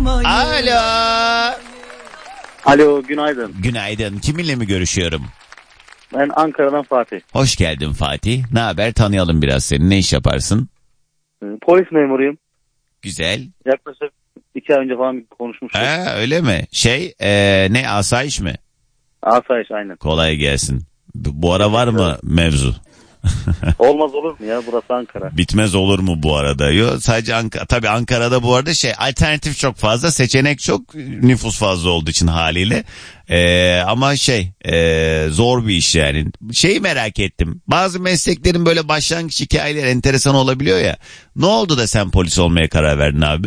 Alo. Alo, günaydın. Günaydın. Kiminle mi görüşüyorum? Ben Ankara'dan Fatih. Hoş geldin Fatih. Ne haber? Tanıyalım biraz seni. Ne iş yaparsın? Polis memuruyum. Güzel. Yaklaşık 2 ay önce falan konuşmuştuk. Öyle mi? Ne asayiş mi? Asayiş aynen. Kolay gelsin. Bu ara var mı mevzu? Olmaz olur mu ya? Burası Ankara. Bitmez olur mu bu arada? Yok sadece Ankara. Tabii Ankara'da bu arada alternatif çok fazla, seçenek çok, nüfus fazla olduğu için haliyle. Ama zor bir iş yani. Şeyi merak ettim. Bazı mesleklerin böyle başlangıç hikayeleri enteresan olabiliyor ya. Ne oldu da sen polis olmaya karar verdin abi?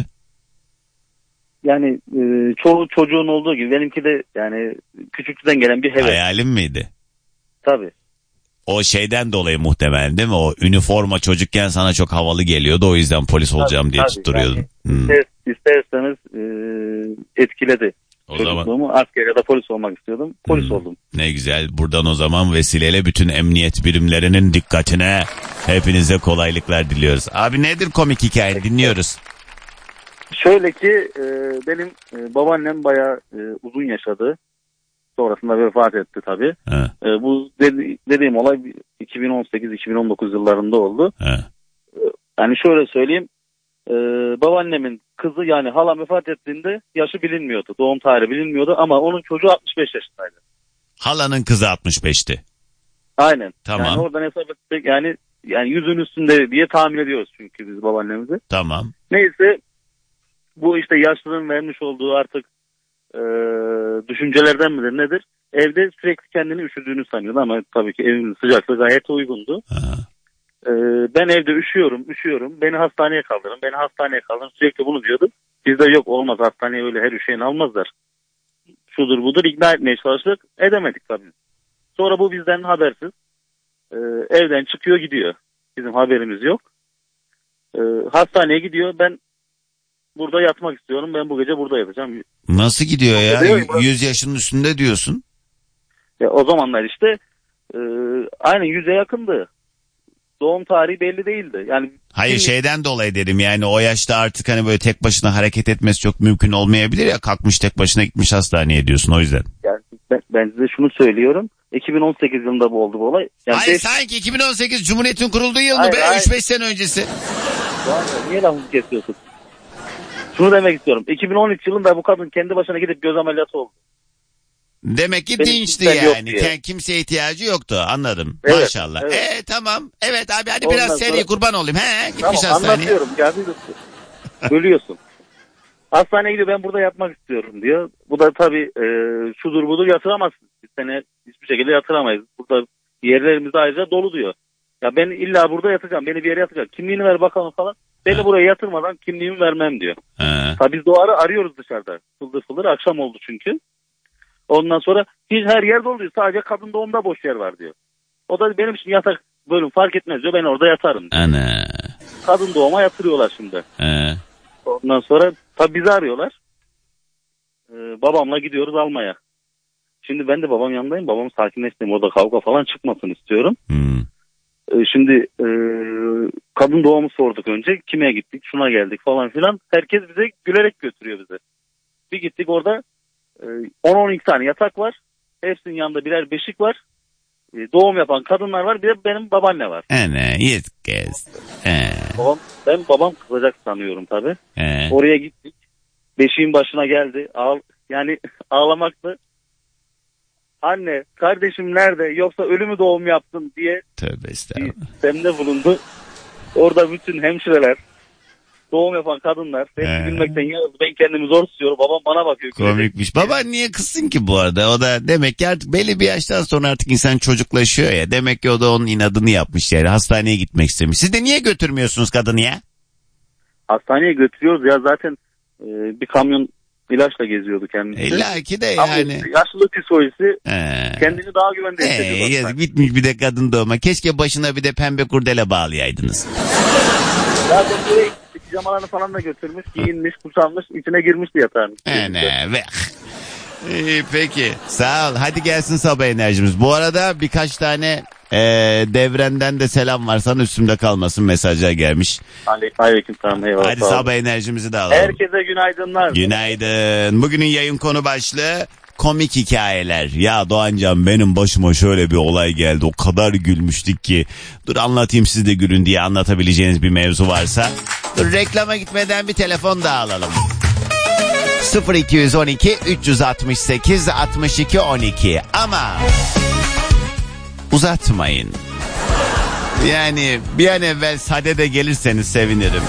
Yani çoğu çocuğun olduğu gibi benimki de yani küçüklükten gelen bir heves. Hayalin miydi? Tabii. O şeyden dolayı muhtemelen değil mi? O üniforma çocukken sana çok havalı geliyordu. O yüzden polis olacağım diye tutturuyordun. Yani, isterseniz etkiledi. O Çocukluğumu zaman asker ya da polis olmak istiyordum. Polis oldum. Ne güzel. Buradan o zaman vesileyle bütün emniyet birimlerinin dikkatine, hepinize kolaylıklar diliyoruz. Abi nedir komik hikaye? Dinliyoruz. Şöyle ki benim babaannem bayağı uzun yaşadı. Sonrasında vefat etti tabii. Bu dediğim olay 2018-2019 yıllarında oldu. Yani şöyle söyleyeyim. Babaannemin kızı yani halam vefat ettiğinde yaşı bilinmiyordu. Doğum tarihi bilinmiyordu ama onun çocuğu 65 yaşındaydı. Halanın kızı 65'ti. Aynen. Tamam. Yani oradan hesap etsek yani yüzün üstünde diye tahmin ediyoruz çünkü biz babaannemizi. Tamam. Neyse bu işte yaşlının vermiş olduğu artık düşüncelerden midir nedir? Evde sürekli kendini üşüdüğünü sanıyordu ama tabii ki evin sıcaklığı gayet uygundu. Ben evde üşüyorum. Beni hastaneye kaldırın. Sürekli bunu diyordum. Bizde yok olmaz, hastaneye öyle her üşüyeni almazlar. Şudur budur ikna etmeye çalıştık. Edemedik tabii. Sonra bu bizden habersiz. Evden çıkıyor gidiyor. Bizim haberimiz yok. Hastaneye gidiyor. Ben burada yatmak istiyorum. Ben bu gece burada yatacağım. Nasıl gidiyor ya? 100 yaşının üstünde diyorsun. Ya, o zamanlar işte aynen 100'e yakındı. Doğum tarihi belli değildi. Yani hayır şeyden dolayı dedim yani o yaşta artık hani böyle tek başına hareket etmesi çok mümkün olmayabilir ya, kalkmış tek başına gitmiş hastaneye diyorsun o yüzden. Yani ben size şunu söylüyorum. 2018 yılında bu oldu bu olay. Yani hayır sanki 2018 Cumhuriyet'in kurulduğu yıl mı be? 3-5 sene öncesi. Yani, niye lafımı kesiyorsun? Şunu demek istiyorum. 2013 yılında bu kadın kendi başına gidip göz ameliyatı oldu. Demek ki dinçti yani. Kimseye ihtiyacı yoktu. Anladım. Evet, maşallah. Evet. Tamam. Evet abi hadi ondan biraz seri kurban olayım. Gitmiş tamam, hastaneye. Anlatıyorum. Bölüyorsun. Hastaneye gidiyor, ben burada yatmak istiyorum diyor. Bu da tabii şudur budur, yatıramazsın. Biz seni hiçbir şekilde yatıramayız. Burada yerlerimiz ayrıca dolu diyor. Ya ben illa burada yatacağım. Beni bir yere yatacak. Kimliğini ver bakalım falan. Beni buraya yatırmadan kimliğimi vermem diyor. Tabii biz doğru arıyoruz dışarıda. Fıldır akşam oldu çünkü. Ondan sonra her yer dolu diyor. Sadece kadın doğumda boş yer var diyor. O da benim için yatak bölüm fark etmez diyor. Ben orada yatarım diyor. Ana. Kadın doğuma yatırıyorlar şimdi. Ondan sonra tabii bizi arıyorlar. Babamla gidiyoruz almaya. Şimdi ben de babam yanındayım. Babamı sakinleştireyim. Orada kavga falan çıkmasın istiyorum. Şimdi kadın doğumu sorduk önce. Kime gittik? Şuna geldik falan filan. Herkes bize gülerek götürüyor bizi. Bir gittik orada 10-12 tane yatak var. Hepsinin yanında birer beşik var. Doğum yapan kadınlar var. Bir de benim babaanne var. Ben babam kızacak sanıyorum tabii. Oraya gittik. Beşiğin başına geldi. Yani ağlamaklı. Anne kardeşim nerede, yoksa ölümü doğum yaptın diye tövbe estağfurullah istemde bulundu. Orada bütün hemşireler, doğum yapan kadınlar hepsi gülmekten yarıldı. Ben kendimi zor tutuyorum. Babam bana bakıyor. Komikmiş. Baban niye kızsın ki bu arada? O da demek ki artık belli bir yaştan sonra artık insan çocuklaşıyor ya. Demek ki o da onun inadını yapmış yani. Hastaneye gitmek istemiş. Siz de niye götürmüyorsunuz kadını ya? Hastaneye götürüyoruz ya, zaten bir kamyon ilaçla geziyordu kendisi. İlla ki de ama yani. Yaşlılık psikolojisi kendini daha güvende hissediyor. Yazık, bitmiş bir de kadın doğuma. Keşke başına bir de pembe kurdele bağlayaydınız. Zaten böyle pijamalarını falan da götürmüş, giyinmiş, kuşanmış, içine girmişti yatağın. Peki sağ ol. Hadi gelsin sabah enerjimiz. Bu arada birkaç tane Devrenden de selam varsan üstümde kalmasın mesajlar gelmiş. Aleyküm selam. Eyvallah. Hadi sabah enerjimizi de alalım. Herkese günaydınlar. Günaydın. Bugünün yayın konu başlığı komik hikayeler. Ya Doğancan benim başıma şöyle bir olay geldi. O kadar gülmüştük ki. Dur anlatayım siz de gülün diye anlatabileceğiniz bir mevzu varsa. Dur reklama gitmeden bir telefon daha alalım. 0212 368 62 12 ama uzatmayın. Yani bir an evvel sadede gelirseniz sevinirim.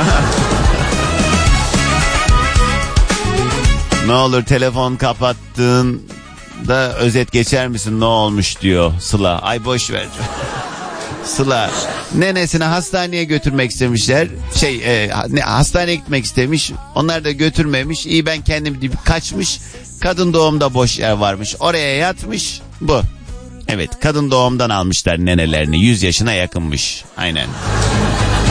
Ne olur telefon kapattığında özet geçer misin ne olmuş diyor Sıla. Ay boş ver. Sıla nenesine hastaneye götürmek istemişler. Hastaneye gitmek istemiş. Onlar da götürmemiş. İyi ben kendim deyip kaçmış. Kadın doğumda boş yer varmış. Oraya yatmış. Bu. Evet kadın doğumdan almışlar nenelerini. 100 yaşına yakınmış. Aynen.